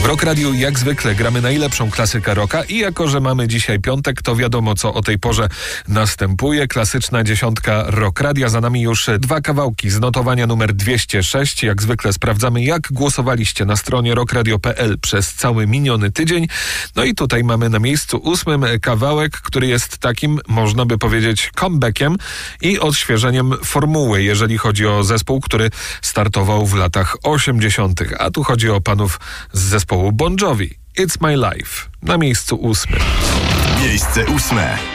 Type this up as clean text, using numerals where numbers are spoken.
W Rock Radiu jak zwykle gramy najlepszą klasykę rocka i jako, że mamy dzisiaj piątek, to wiadomo, co o tej porze następuje. Klasyczna dziesiątka Rock Radia. Za nami już 2 kawałki z notowania numer 206. Jak zwykle sprawdzamy, jak głosowaliście na stronie rockradio.pl przez cały miniony tydzień. No i tutaj mamy na miejscu 8 kawałek, który jest takim, można by powiedzieć, comebackiem i odświeżeniem formuły, jeżeli chodzi o zespół, który startował w latach 80. A tu chodzi o panów z zespołu Bon Jovi. It's My Life. Na miejscu 8. Miejsce 8.